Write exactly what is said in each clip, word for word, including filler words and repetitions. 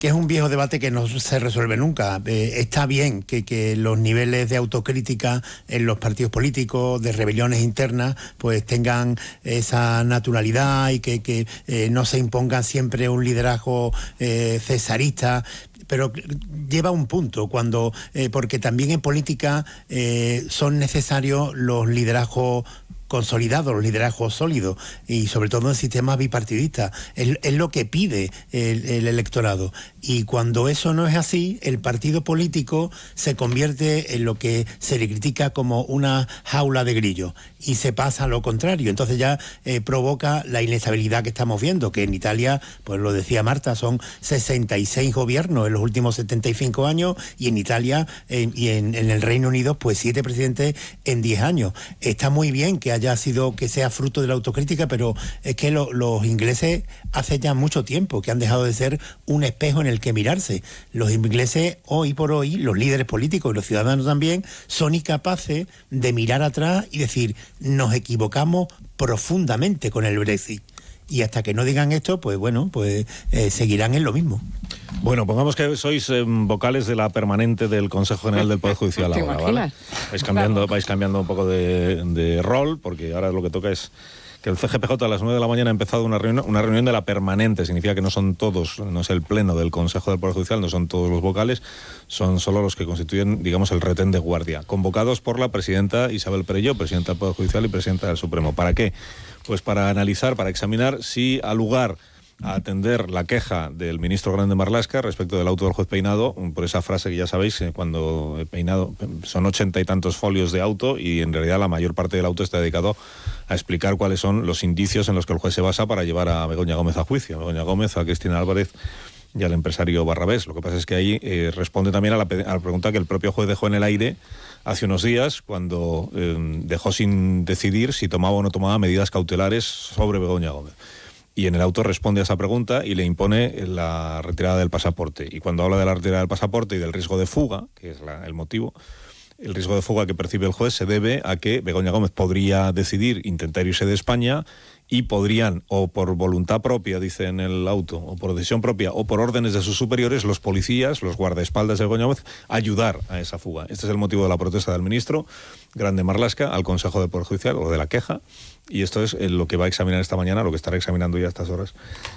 que es un viejo debate que no se resuelve nunca. Eh, está bien que, que los niveles de autocrítica en los partidos políticos, de rebeliones internas, pues tengan esa naturalidad y que, que eh, no se imponga siempre un liderazgo eh, cesarista. Pero lleva un punto, cuando eh, porque también en política eh, son necesarios los liderazgos consolidados, los liderazgos sólidos, y sobre todo en sistemas bipartidistas. Es, es lo que pide el, el electorado. Y cuando eso no es así, el partido político se convierte en lo que se le critica como una jaula de grillos, y se pasa a lo contrario. Entonces ya eh, provoca la inestabilidad que estamos viendo, que en Italia, pues lo decía Marta, son sesenta y seis gobiernos en los últimos setenta y cinco años, y en Italia eh, y en, en el Reino Unido, pues siete presidentes en diez años. Está muy bien que haya sido, que sea fruto de la autocrítica, pero es que lo, los ingleses hace ya mucho tiempo que han dejado de ser un espejo en el que mirarse. Los ingleses, hoy por hoy, los líderes políticos y los ciudadanos también, son incapaces de mirar atrás y decir, nos equivocamos profundamente con el Brexit. Y hasta que no digan esto, pues bueno, pues eh, seguirán en lo mismo. Bueno, pongamos que sois eh, vocales de la permanente del Consejo General del Poder Judicial ahora, ¿vale? Vais cambiando, vais cambiando un poco de, de rol, porque ahora lo que toca es que el C G P J a las nueve de la mañana ha empezado una reunión, una reunión de la permanente. Significa que no son todos, no es el pleno del Consejo del Poder Judicial, no son todos los vocales, son solo los que constituyen, digamos, el retén de guardia, convocados por la presidenta Isabel Perelló, presidenta del Poder Judicial y presidenta del Supremo. ¿Para qué? Pues para analizar, para examinar si al lugar a atender la queja del ministro Grande Marlaska respecto del auto del juez Peinado, por esa frase que ya sabéis, cuando Peinado, son ochenta y tantos folios de auto, y en realidad la mayor parte del auto está dedicado a explicar cuáles son los indicios en los que el juez se basa para llevar a Begoña Gómez a juicio, a Begoña Gómez, a Cristina Álvarez y al empresario Barrabés. Lo que pasa es que ahí eh, responde también a la, a la pregunta que el propio juez dejó en el aire hace unos días, cuando eh, dejó sin decidir si tomaba o no tomaba medidas cautelares sobre Begoña Gómez. Y en el auto responde a esa pregunta y le impone la retirada del pasaporte. Y cuando habla de la retirada del pasaporte y del riesgo de fuga, que es la, el motivo, el riesgo de fuga que percibe el juez se debe a que Begoña Gómez podría decidir intentar irse de España, y podrían, o por voluntad propia, dice en el auto, o por decisión propia, o por órdenes de sus superiores, los policías, los guardaespaldas de Begoña Gómez, ayudar a esa fuga. Este es el motivo de la protesta del ministro Grande Marlaska al Consejo del Poder Judicial, o de la queja, y esto es lo que va a examinar esta mañana, lo que estará examinando ya a estas horas,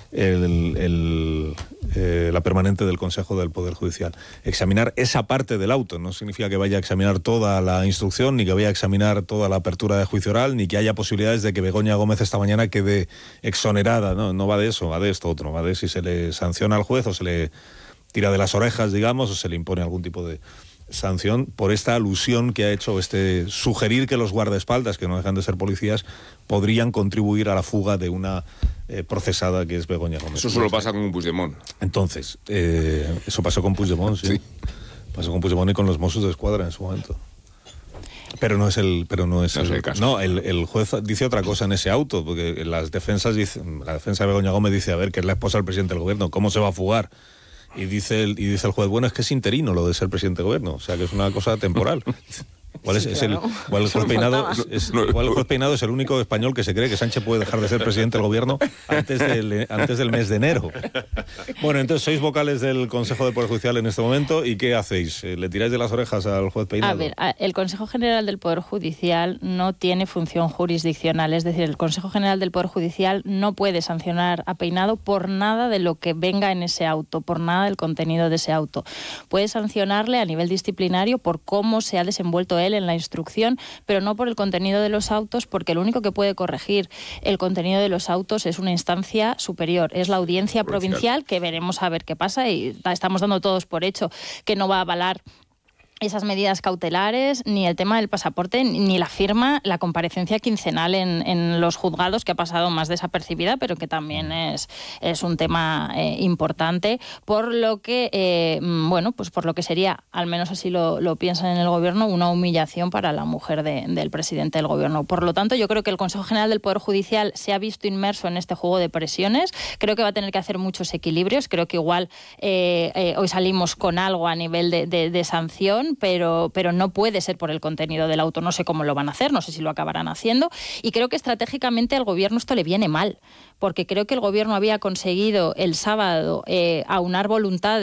el, el, eh, la permanente del Consejo del Poder Judicial. Examinar esa parte del auto no significa que vaya a examinar toda la instrucción, ni que vaya a examinar toda la apertura de juicio oral, ni que haya posibilidades de que Begoña Gómez esta mañana quede exonerada. No, no va de eso, va de esto otro, va de si se le sanciona al juez o se le tira de las orejas, digamos, o se le impone algún tipo de sanción por esta alusión que ha hecho, este sugerir que los guardaespaldas, que no dejan de ser policías, podrían contribuir a la fuga de una eh, procesada que es Begoña Gómez. Eso solo pasa con Puigdemont. Entonces, eh, eso pasó con Puigdemont, sí. sí. Pasó con Puigdemont y con los Mossos de Escuadra en su momento. Pero no es el, pero no es, no el, es el caso. No, el, el juez dice otra cosa en ese auto, porque las defensas dicen, la defensa de Begoña Gómez dice, a ver, que es la esposa del presidente del gobierno, ¿cómo se va a fugar? Y dice el, y dice el juez, bueno, es que es interino lo de ser presidente de gobierno, o sea que es una cosa temporal. ¿Cuál es, sí, claro. es el, cuál el juez Peinado es, es, cuál el juez Peinado es el único español que se cree que Sánchez puede dejar de ser presidente del gobierno antes del, antes del mes de enero? Bueno, entonces sois vocales del Consejo del Poder Judicial en este momento, ¿y qué hacéis? ¿Le tiráis de las orejas al juez Peinado? A ver, el Consejo General del Poder Judicial no tiene función jurisdiccional, es decir, el Consejo General del Poder Judicial no puede sancionar a Peinado por nada de lo que venga en ese auto, por nada del contenido de ese auto. Puede sancionarle a nivel disciplinario por cómo se ha desenvuelto él en la instrucción, pero no por el contenido de los autos, porque lo único que puede corregir el contenido de los autos es una instancia superior, es la audiencia provincial, que veremos a ver qué pasa, y estamos dando todos por hecho que no va a avalar esas medidas cautelares, ni el tema del pasaporte, ni la firma, la comparecencia quincenal en, en los juzgados, que ha pasado más desapercibida, pero que también es, es un tema eh, importante, por lo que, eh, bueno, pues por lo que sería, al menos así lo, lo piensan en el gobierno, una humillación para la mujer de, del presidente del gobierno. Por lo tanto, yo creo que el Consejo General del Poder Judicial se ha visto inmerso en este juego de presiones, creo que va a tener que hacer muchos equilibrios, creo que igual eh, eh, hoy salimos con algo a nivel de, de, de sanción, sanción, pero, pero no puede ser por el contenido del auto. No sé cómo lo van a hacer, no sé si lo acabarán haciendo. Y creo que estratégicamente al gobierno esto le viene mal, porque creo que el gobierno había conseguido el sábado eh, aunar voluntades